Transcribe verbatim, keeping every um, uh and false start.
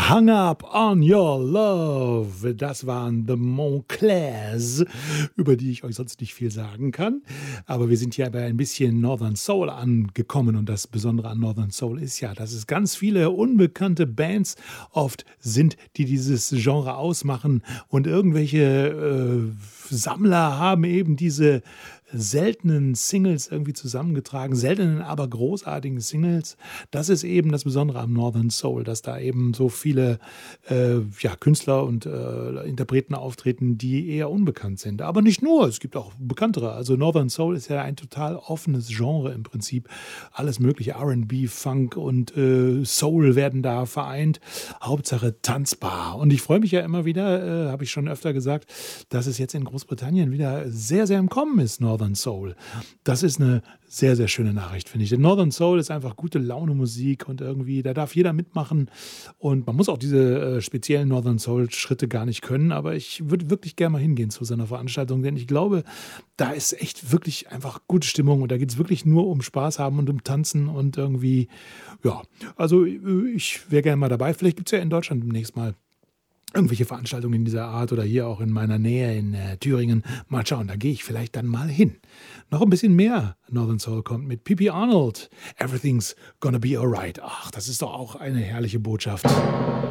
Hung Up on Your Love. Das waren The Montclairs, über die ich euch sonst nicht viel sagen kann. Aber wir sind hier bei ein bisschen Northern Soul angekommen. Und das Besondere an Northern Soul ist ja, dass es ganz viele unbekannte Bands oft sind, die dieses Genre ausmachen. Und irgendwelche äh, Sammler haben eben diese seltenen Singles irgendwie zusammengetragen, seltenen, aber großartigen Singles. Das ist eben das Besondere am Northern Soul, dass da eben so viele äh, ja, Künstler und äh, Interpreten auftreten, die eher unbekannt sind. Aber nicht nur, es gibt auch bekanntere. Also Northern Soul ist ja ein total offenes Genre im Prinzip. Alles mögliche, R and B, Funk und äh, Soul werden da vereint. Hauptsache tanzbar. Und ich freue mich ja immer wieder, äh, habe ich schon öfter gesagt, dass es jetzt in Großbritannien wieder sehr, sehr im Kommen ist, Northern Soul. Das ist eine sehr, sehr schöne Nachricht, finde ich. Denn Northern Soul ist einfach gute Laune Musik und irgendwie, da darf jeder mitmachen. Und man muss auch diese äh, speziellen Northern Soul Schritte gar nicht können. Aber ich würde wirklich gerne mal hingehen zu so einer Veranstaltung, denn ich glaube, da ist echt wirklich einfach gute Stimmung und da geht es wirklich nur um Spaß haben und um Tanzen und irgendwie, ja, also ich wäre gerne mal dabei. Vielleicht gibt es ja in Deutschland demnächst mal irgendwelche Veranstaltungen in dieser Art oder hier auch in meiner Nähe in äh, Thüringen. Mal schauen, da gehe ich vielleicht dann mal hin. Noch ein bisschen mehr Northern Soul kommt mit Pippi Arnold. Everything's gonna be alright. Ach, das ist doch auch eine herrliche Botschaft.